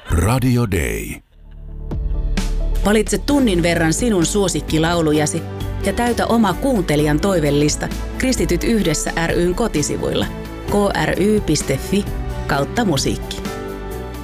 Radio Day. Valitse tunnin verran sinun suosikkilaulujasi ja täytä oma kuuntelijan toivellista Kristityt yhdessä ry:n kotisivuilla kry.fi/musiikki.